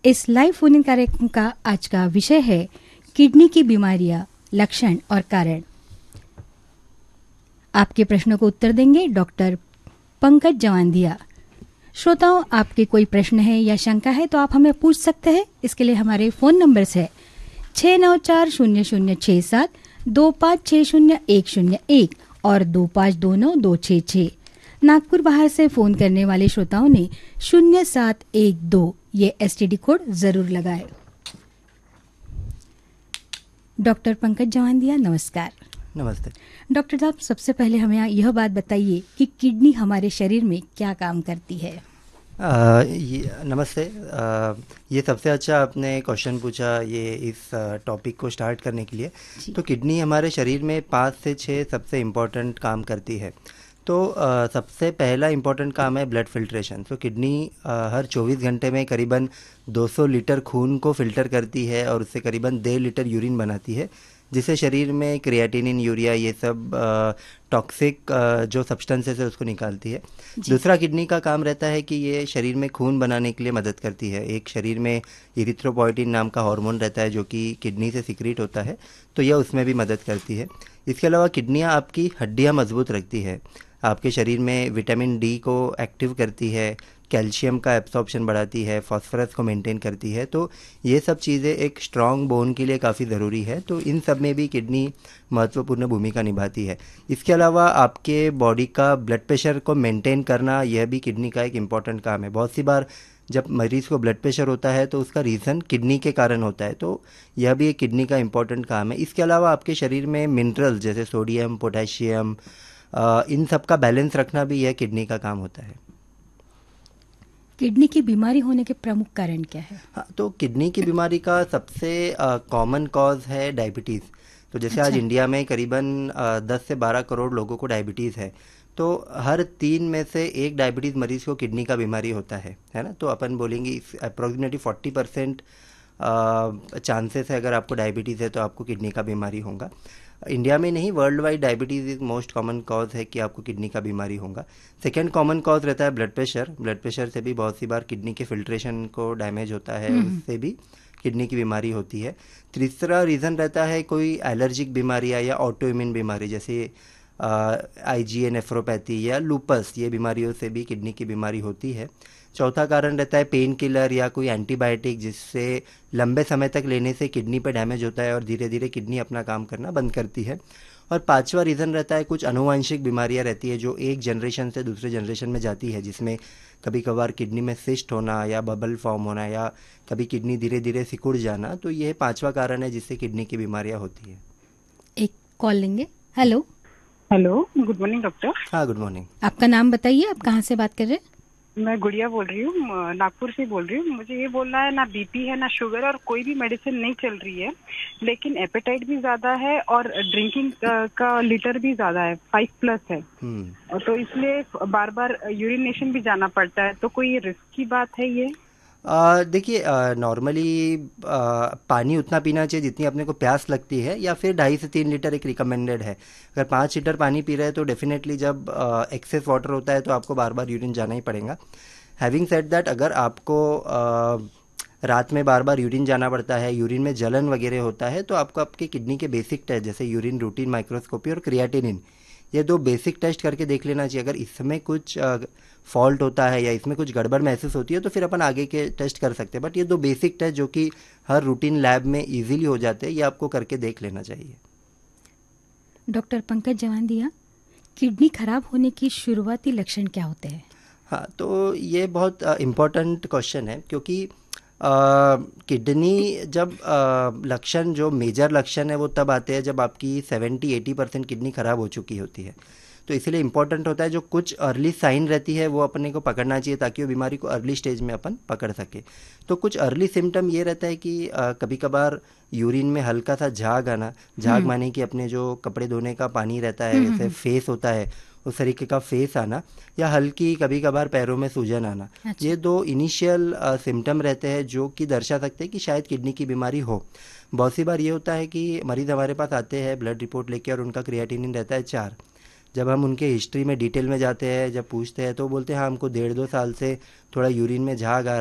इस live phone in कार्यक्रम का आज का विषय है किडनी की बीमारियां, लक्षण और कारण। आपके प्रश्नों को उत्तर देंगे डॉक्टर पंकज जवांदिया। श्रोताओं, आपके कोई प्रश्न है या शंका है तो आप हमें पूछ सकते हैं। इसके लिए हमारे फोन नंबर्स है 6940067, 2560-101 और 2529-266। नागपुर बाहर से फोन करने वाले श्रोताओं ने 0712 ये STD कोड जरूर लगाए। डॉक्टर पंकज जवांदिया, नमस्कार। नमस्ते डॉक्टर साहब, सबसे पहले हमें यह बात बताइए कि किडनी हमारे शरीर में क्या काम करती है। नमस्ते। ये सबसे अच्छा आपने क्वेश्चन पूछा ये इस टॉपिक को स्टार्ट करने के लिए। तो किडनी हमारे शरीर में 5 से 6 सबसे इम्पोर्टेंट काम करती है। तो सबसे पहला इम्पोर्टेंट काम है ब्लड फिल्ट्रेशन। तो किडनी हर 24 घंटे में करीबन 200 लीटर खून को फिल्टर करती है और उससे करीबन 1.5 लीटर यूरिन बनाती है, जिससे शरीर में क्रिएटिनिन, यूरिया ये सब टॉक्सिक जो सब्सटेंसेस है उसको निकालती है। दूसरा किडनी का काम रहता है कि ये शरीर में खून बनाने के लिए मदद करती है। एक शरीर में इरिथ्रोपोइटिन नाम का हार्मोन रहता है जो कि किडनी से सिक्रीट होता है, तो यह उसमें भी मदद करती है। इसके अलावा किडनियाँ आपकी हड्डियाँ मजबूत रखती है, आपके शरीर में विटामिन डी को एक्टिव करती है, कैल्शियम का एब्सॉर्प्शन बढ़ाती है, फास्फोरस को मेंटेन करती है। तो ये सब चीज़ें एक स्ट्रॉन्ग बोन के लिए काफ़ी ज़रूरी है। तो इन सब में भी किडनी महत्वपूर्ण भूमिका निभाती है। इसके अलावा आपके बॉडी का ब्लड प्रेशर को मेंटेन करना, यह भी किडनी का एक इम्पॉर्टेंट काम है। बहुत सी बार जब मरीज़ को ब्लड प्रेशर होता है तो उसका रीज़न किडनी के कारण होता है, तो यह भी एक किडनी का इम्पॉर्टेंट काम है। इसके अलावा आपके शरीर में मिनरल्स जैसे सोडियम, पोटेशियम, इन सब का बैलेंस रखना भी यह किडनी का काम होता है। किडनी की बीमारी होने के प्रमुख कारण क्या है? हाँ, तो किडनी की बीमारी का सबसे कॉमन कॉज है डायबिटीज़। तो जैसे आज इंडिया में करीबन 10 से 12 करोड़ लोगों को डायबिटीज़ है, तो हर 3 में से 1 डायबिटीज़ मरीज़ को किडनी का बीमारी होता है ना। तो अपन बोलेंगे अप्रोक्सीमेटली 40% चांसेस है अगर आपको डायबिटीज़ है तो आपको किडनी का बीमारी होगा। इंडिया में नहीं, world wide diabetes is most common cause है कि आपको किडनी का बीमारी होगा। सेकेंड कॉमन कॉज रहता है ब्लड प्रेशर। ब्लड प्रेशर से भी बहुत सी बार किडनी के फिल्ट्रेशन को डैमेज होता है, उससे भी किडनी की बीमारी होती है। तीसरा रीज़न रहता है कोई एलर्जिक बीमारियाँ या ऑटो इम्यून बीमारी जैसे IgA नेफ्रोपैथी या लूपस, ये बीमारियों से भी किडनी की बीमारी होती है। चौथा कारण रहता है पेन किलर या कोई एंटीबायोटिक, जिससे लंबे समय तक लेने से किडनी पर डैमेज होता है और धीरे धीरे किडनी अपना काम करना बंद करती है। और पांचवा रीज़न रहता है कुछ आनुवंशिक बीमारियां रहती है जो एक जनरेशन से दूसरे जनरेशन में जाती है, जिसमें कभी कभार किडनी में सिस्ट होना या बबल फॉर्म होना या कभी किडनी धीरे धीरे सिकुड़ जाना। तो यह पांचवा कारण है जिससे किडनी की बीमारियां होती है। एक कॉल लेंगे। Hello good morning doctor. हाँ, गुड मॉर्निंग। आपका नाम बताइए, आप कहाँ से बात कर रहे हैं? मैं गुड़िया बोल रही हूँ, नागपुर से बोल रही हूँ। मुझे ये बोलना है, ना बीपी है ना शुगर और कोई भी मेडिसिन नहीं चल रही है, लेकिन एपेटाइट भी ज्यादा है और ड्रिंकिंग का लीटर भी ज्यादा है, 5+ है। तो इसलिए बार बार यूरिनेशन भी जाना पड़ता है। तो कोई रिस्क की बात है ये? देखिए, नॉर्मली पानी उतना पीना चाहिए जितनी अपने को प्यास लगती है, या फिर 2.5 से 3 लीटर एक रिकमेंडेड है। अगर 5 लीटर पानी पी रहे हैं तो डेफिनेटली जब एक्सेस वाटर होता है तो आपको बार बार यूरिन जाना ही पड़ेगा। हैविंग सेड दैट, अगर आपको रात में बार बार यूरिन जाना पड़ता है, यूरिन में जलन वगैरह होता है, तो आपको आपके किडनी के बेसिक टेस्ट जैसे यूरिन रूटीन माइक्रोस्कोपी और क्रिएटिनिन, ये 2 बेसिक टेस्ट करके देख लेना चाहिए। अगर इसमें कुछ फॉल्ट होता है या इसमें कुछ गड़बड़ महसूस होती है तो फिर अपन आगे के टेस्ट कर सकते हैं। बट ये 2 बेसिक टेस्ट जो कि हर रूटीन लैब में इजीली हो जाते हैं, ये आपको करके देख लेना चाहिए। डॉक्टर पंकज जवांदिया, किडनी खराब होने की शुरुआती लक्षण क्या होते हैं? हाँ, तो ये बहुत इम्पोर्टेंट क्वेश्चन है, क्योंकि किडनी जब लक्षण, जो मेजर लक्षण है वो तब आते हैं जब आपकी 70-80% किडनी खराब हो चुकी होती है। तो इसलिए इम्पोर्टेंट होता है जो कुछ अर्ली साइन रहती है वो अपने को पकड़ना चाहिए, ताकि वो बीमारी को अर्ली स्टेज में अपन पकड़ सके। तो कुछ अर्ली सिम्टम ये रहता है कि कभी कभार यूरिन में हल्का सा झाग आना। झाग माने कि अपने जो कपड़े धोने का पानी रहता है, जैसे फेस होता है उस तरीके का फेस आना, या हल्की कभी कभार पैरों में सूजन आना। ये 2 इनिशियल सिम्टम रहते हैं जो कि दर्शा सकते हैं कि शायद किडनी की बीमारी हो। बहुत सी बार ये होता है कि मरीज हमारे पास आते हैं ब्लड रिपोर्ट लेके और उनका क्रिएटिनिन रहता है 4। जब हम उनके हिस्ट्री में डिटेल में जाते हैं, जब पूछते हैं तो बोलते हैं हाँ, हमको 1.5-2 साल से थोड़ा यूरिन में झाग आ